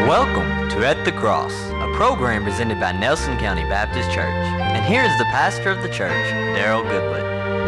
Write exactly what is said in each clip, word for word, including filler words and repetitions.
Welcome to At the Cross, a program presented by Nelson County Baptist Church. And here is the pastor of the church, Daryl Goodwood.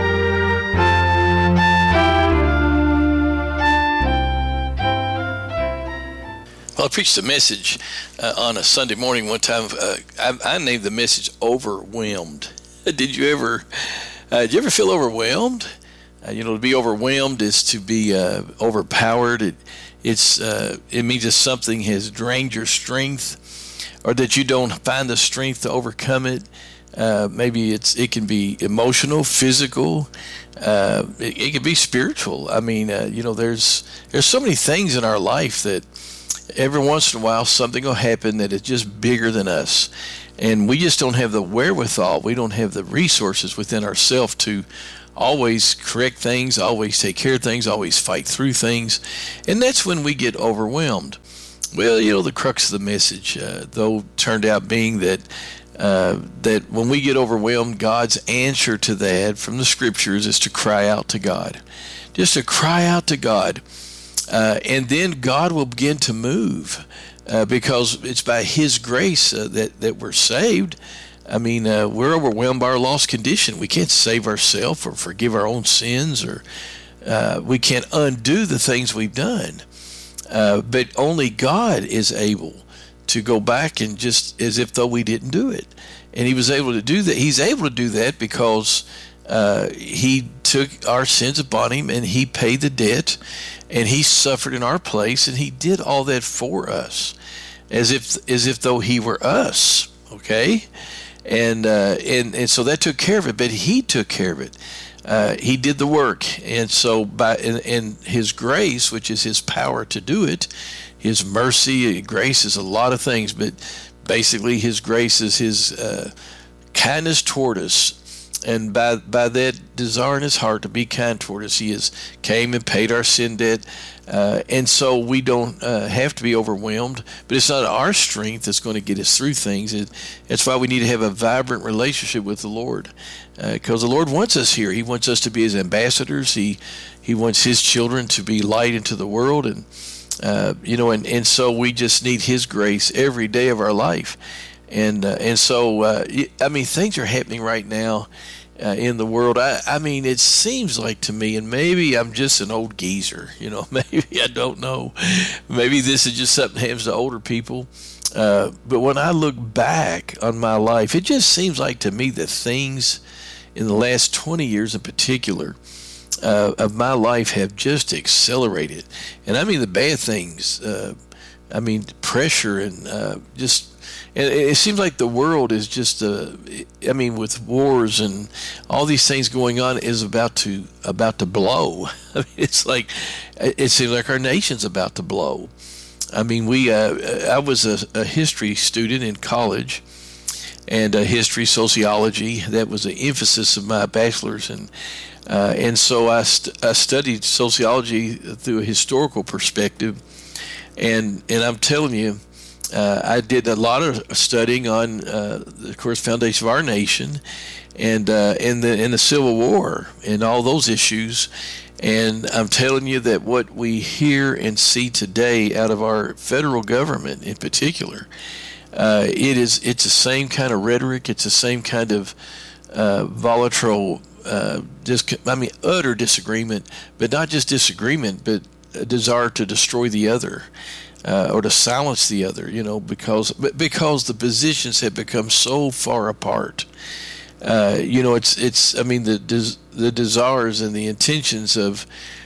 Well, I preached a message uh, on a Sunday morning one time. Uh, I, I named the message "Overwhelmed." Did you ever, uh, did you ever feel overwhelmed? Uh, you know, to be overwhelmed is to be uh, overpowered. It, it's uh, it means that something has drained your strength, or that you don't find the strength to overcome it. Uh, maybe it's it can be emotional, physical. Uh, it, it can be spiritual. I mean, uh, you know, there's there's so many things in our life that every once in a while something will happen that is just bigger than us, and we just don't have the wherewithal. We don't have the resources within ourselves to always correct things, always take care of things, always fight through things, and that's when we get overwhelmed. Well, you know, the crux of the message, uh, though, turned out being that uh, that when we get overwhelmed, God's answer to that from the Scriptures is to cry out to God, just to cry out to God, uh, and then God will begin to move, uh, because it's by His grace uh, that that we're saved. I mean, uh, we're overwhelmed by our lost condition. We can't save ourselves or forgive our own sins, or uh, we can't undo the things we've done. Uh, but only God is able to go back and just as if though we didn't do it. And He was able to do that. He's able to do that because uh, He took our sins upon Him, and He paid the debt, and He suffered in our place, and He did all that for us, as if as if though He were us. Okay. And, uh, and and so that took care of it, but He took care of it. Uh, he did the work, and so by in, in His grace, which is His power to do it, His mercy, grace is a lot of things, but basically His grace is His uh, kindness toward us. And by by that desire in His heart to be kind toward us, He has came and paid our sin debt. Uh, and so we don't uh, have to be overwhelmed, but it's not our strength that's going to get us through things. It, that's why we need to have a vibrant relationship with the Lord, because uh, the Lord wants us here. He wants us to be His ambassadors. He He wants His children to be light into the world, and uh, you know, and, and so we just need His grace every day of our life. And uh, and so, uh, I mean, things are happening right now uh, in the world. I, I mean, it seems like to me, and maybe I'm just an old geezer, you know, maybe I don't know. Maybe this is just something that happens to older people. Uh, but when I look back on my life, it just seems like to me that things in the last twenty years in particular uh, of my life have just accelerated. And I mean the bad things. Uh, I mean, pressure and uh, just... And it seems like the world is just, uh, I mean, with wars and all these things going on, is about to about to blow. I mean, it's like, it seems like our nation's about to blow. I mean, we, uh, I was a, a history student in college, and uh, history, sociology, that was the emphasis of my bachelor's. And uh, and so I, st- I studied sociology through a historical perspective. And, and I'm telling you, Uh, I did a lot of studying on, uh, of course, foundation of our nation, and uh, in the in the Civil War and all those issues. And I'm telling you that what we hear and see today out of our federal government, in particular, uh, it is it's the same kind of rhetoric. It's the same kind of uh, volatile, uh, dis- I mean, utter disagreement, but not just disagreement, but a desire to destroy the other. Uh, or to silence the other, you know, because because the positions have become so far apart. Uh, you know, it's it's. I mean, the des- the desires and the intentions of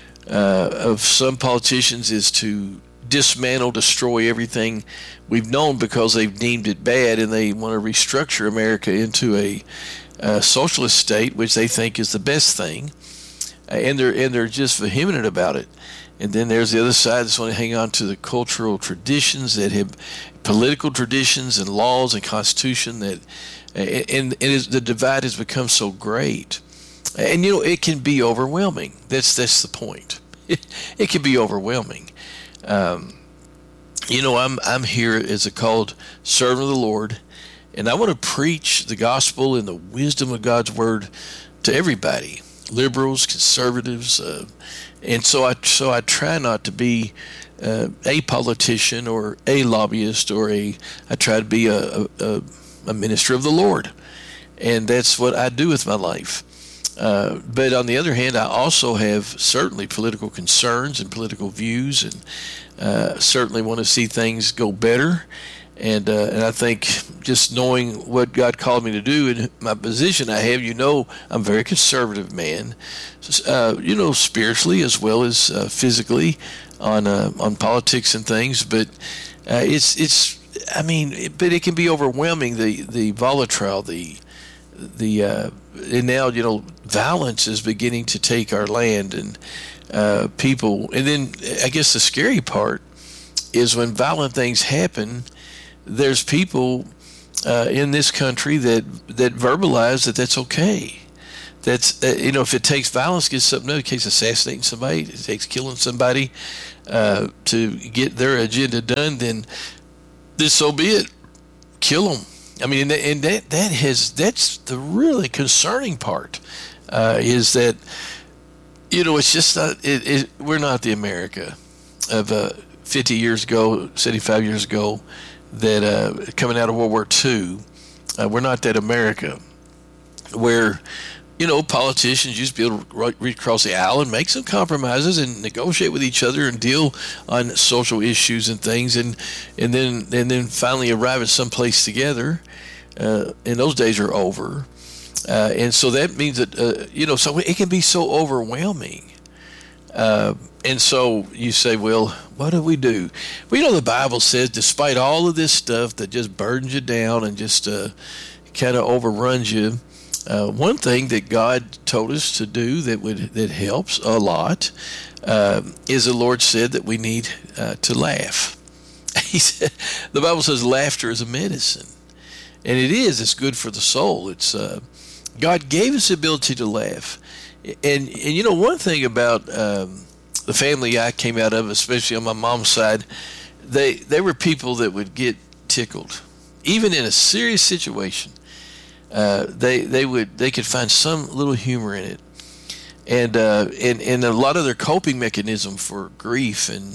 uh, of some politicians is to dismantle, destroy everything we've known because they've deemed it bad, and they want to restructure America into a, a socialist state, which they think is the best thing, and they're and they're just vehement about it. And then there's the other side that's want to hang on to the cultural traditions that have political traditions and laws and constitution that, and, and is, the divide has become so great. And, you know, it can be overwhelming. That's that's the point. It, it can be overwhelming. Um, you know, I'm I'm here as a called servant of the Lord, and I want to preach the gospel and the wisdom of God's word to everybody, liberals, conservatives, uh, and so I so I try not to be uh, a politician or a lobbyist or a. I try to be a, a, a minister of the Lord, and that's what I do with my life. Uh, but on the other hand, I also have certainly political concerns and political views, and uh, certainly want to see things go better. And uh, and I think just knowing what God called me to do and my position I have, you know, I'm a very conservative man, uh, you know, spiritually as well as uh, physically on uh, on politics and things. But uh, it's it's I mean, it, but it can be overwhelming. The the volatile, the the uh, and now you know, violence is beginning to take our land and uh, people. And then I guess the scary part is when violent things happen. There's people uh, in this country that, that verbalize that that's okay. That's uh, you know, if it takes violence to get something done, it takes assassinating somebody, it takes killing somebody uh, to get their agenda done, then this so be it. Kill them. I mean, and, and that that has that's the really concerning part uh, is that you know it's just not it, it, we're not the America of uh, fifty years ago, seventy-five years ago. That uh, coming out of World War Two, uh, we're not that America where, you know, politicians used to be able to reach across the aisle and make some compromises and negotiate with each other and deal on social issues and things, and and then and then finally arrive at some place together. Uh, and those days are over, uh, and so that means that uh, you know, so it can be so overwhelming. Uh, and so you say, well, what do we do? Well, you know, the Bible says, despite all of this stuff that just burdens you down and just uh, kind of overruns you, uh, one thing that God told us to do that would that helps a lot uh, is the Lord said that we need uh, to laugh. He said, the Bible says laughter is a medicine, and it is. It's good for the soul. It's uh, God gave us the ability to laugh. And, and you know, one thing about um, the family I came out of, especially on my mom's side, they they were people that would get tickled, even in a serious situation. Uh, they they would they could find some little humor in it, and uh, and and a lot of their coping mechanism for grief and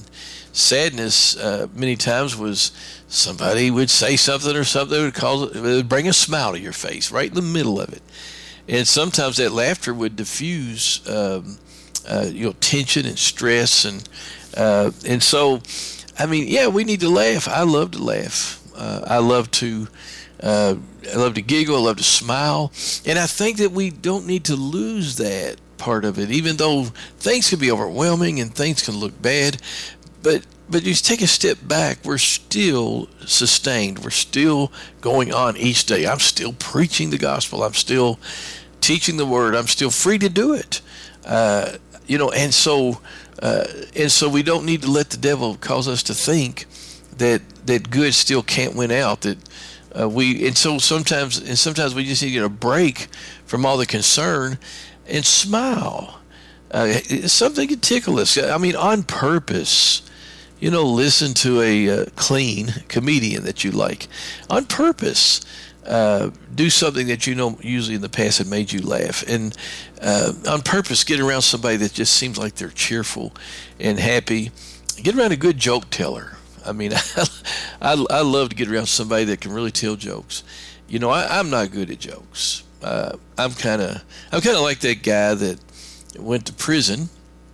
sadness uh, many times was somebody would say something or something that would cause it would bring a smile to your face right in the middle of it. And sometimes that laughter would diffuse, um, uh, you know, tension and stress, and uh, and so, I mean, yeah, we need to laugh. I love to laugh. Uh, I love to, uh, I love to giggle. I love to smile, and I think that we don't need to lose that part of it. Even though things can be overwhelming and things can look bad, but but you take a step back, we're still sustained. We're still going on each day. I'm still preaching the gospel. I'm still teaching the word. I'm still free to do it. Uh, you know, and so uh, and so we don't need to let the devil cause us to think that that good still can't win out. That uh, we and so sometimes and sometimes we just need to get a break from all the concern and smile. Uh, something can tickle us. I mean, on purpose. You know, listen to a uh, clean comedian that you like. On purpose, uh, do something that you know usually in the past had made you laugh. And uh, on purpose, get around somebody that just seems like they're cheerful and happy. Get around a good joke teller. I mean, I, I, I love to get around somebody that can really tell jokes. You know, I, I'm not good at jokes. Uh, I'm kind of I'm kind of like that guy that went to prison.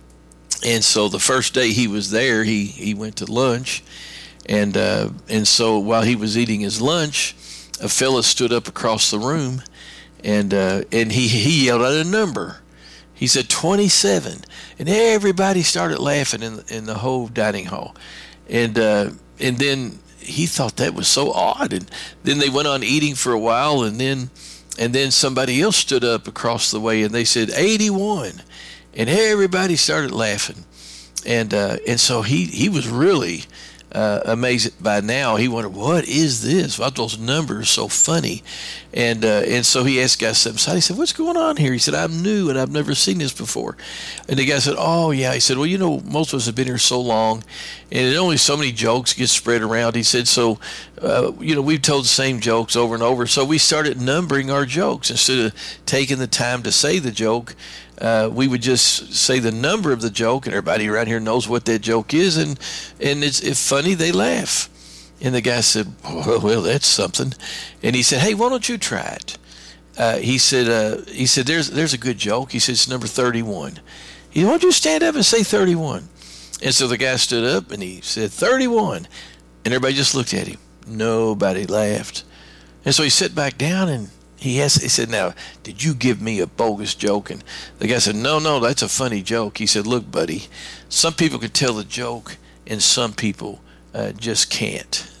And so the first day he was there, he, he went to lunch, and uh, and so while he was eating his lunch, a fella stood up across the room, and uh, and he he yelled out a number. He said twenty-seven, and everybody started laughing in the, in the whole dining hall, and uh, and then he thought that was so odd, and then they went on eating for a while, and then and then somebody else stood up across the way, and they said eighty-one. And everybody started laughing, and uh, and so he, he was really uh, amazed by now. He wondered, what is this? Why are those numbers so funny? And uh, and so he asked the guy something. He said, what's going on here? He said, I'm new and I've never seen this before. And the guy said, oh yeah. He said, well, you know, most of us have been here so long, and it only so many jokes get spread around. He said, so uh, you know, we've told the same jokes over and over. So we started numbering our jokes instead of taking the time to say the joke. uh, we would just say the number of the joke, and everybody around here knows what that joke is, and and it's if funny, they laugh. And the guy said, well, well, that's something. And he said, hey, why don't you try it? Uh, he said, uh, he said, there's there's a good joke. He said, it's number thirty-one. He said, why don't you stand up and say thirty-one? And so the guy stood up and he said, thirty-one. And everybody just looked at him. Nobody laughed. And so he sat back down and he asked, he said, now, did you give me a bogus joke? And the guy said, no, no, that's a funny joke. He said, look, buddy, some people can tell the joke and some people uh, just can't.